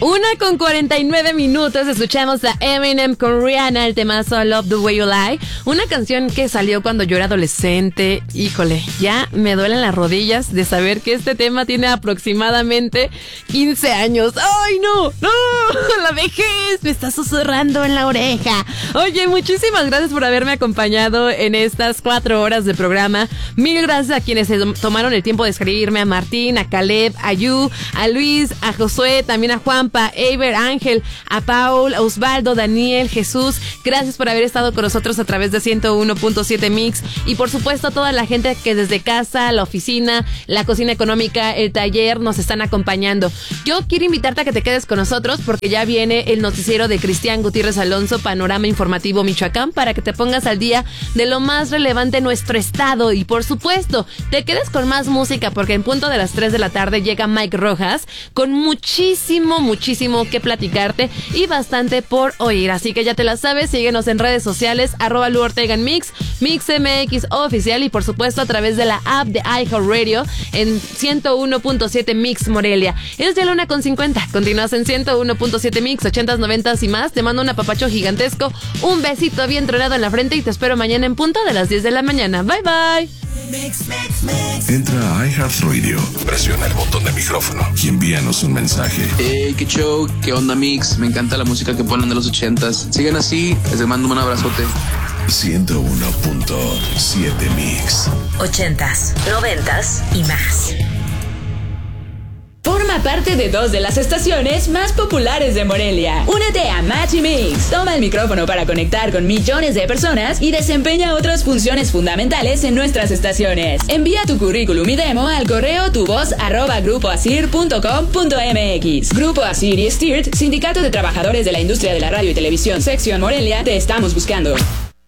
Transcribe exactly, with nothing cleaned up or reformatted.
Una con cuarenta y nueve minutos, escuchamos a Eminem con Rihanna, el temazo Love the Way You Lie. Una canción que salió cuando yo era adolescente. Híjole, ya me duelen las rodillas de saber que este tema tiene aproximadamente quince años. ¡Ay, no! ¡No! La vejez me está susurrando en la oreja. Oye, muchísimas gracias por haberme acompañado en estas cuatro horas de programa. Mil gracias a quienes se tomaron el tiempo de escribirme, a Martín, a Caleb, a Yu, a Luis, a Josué, también a Juanpa, Ever, Ángel, a Paul, a Osvaldo, Daniel, Jesús. Gracias por haber estado con nosotros a través de ciento uno punto siete Mix. Y por supuesto a toda la gente que desde casa, la oficina, la cocina económica, el taller nos están acompañando. Yo quiero invitarte a que te quedes con nosotros porque ya viene el noticiero de Cristian Gutiérrez Alonso, Panorama Informativo Michoacán, para que te pongas al día de lo más relevante en nuestro estado. Y por supuesto, te quedes con más música porque en punto de las tres de la tarde llega Mike Rojas con muchísimo, muchísimo que platicarte y bastante por oír. Así que ya te la sabes, síguenos en redes sociales, arroba Lu Ortega en Mix, Mix M X Oficial y por supuesto a través de la app de iHeartRadio en ciento uno punto siete Mix Morelia. Es ya la una con cincuenta. Continúas en ciento uno punto siete Mix, ochentas, noventas y más. Te mando un apapacho gigantesco, un besito bien tronado en la frente y te espero mañana en punto de las diez de la mañana. Bye bye. Mix, mix, mix. Entra a iHeartRadio, presiona el botón de micrófono y envíanos un mensaje. Hey, qué show, qué onda Mix, me encanta la música que ponen de los ochentas. Sigan así, les mando un abrazote. ciento uno punto siete Mix. Ochentas, noventas y más. Forma parte de dos de las estaciones más populares de Morelia. Únete a Match y Mix. Toma el micrófono para conectar con millones de personas y desempeña otras funciones fundamentales en nuestras estaciones. Envía tu currículum y demo al correo tuvoz arroba grupoasir punto com punto mx. Grupo Asir y Stirt, Sindicato de Trabajadores de la Industria de la Radio y Televisión, Sección Morelia, te estamos buscando.